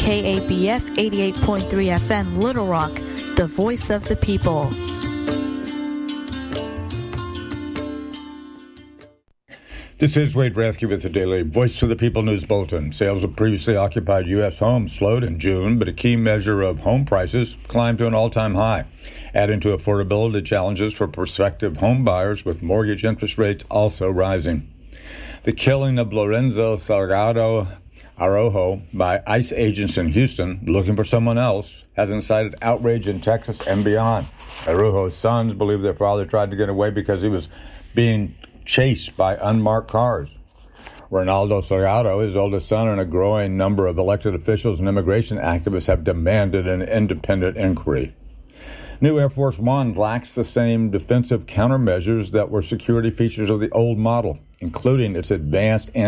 KABF 88.3 FM Little Rock, the voice of the people. This is Wade Rathke with the Daily Voice of the People News Bulletin. Sales of previously occupied U.S. homes slowed in June, but a key measure of home prices climbed to an all-time high, adding to affordability challenges for prospective home buyers with mortgage interest rates also rising. The killing of Lorenzo Salgado Araujo by ICE agents in Houston looking for someone else has incited outrage in Texas and beyond. Araujo's sons believe their father tried to get away because he was being chased by unmarked cars. Ronaldo Salgado, his oldest son, and a growing number of elected officials and immigration activists have demanded an independent inquiry. New Air Force One lacks the same defensive countermeasures that were security features of the old model, including its advanced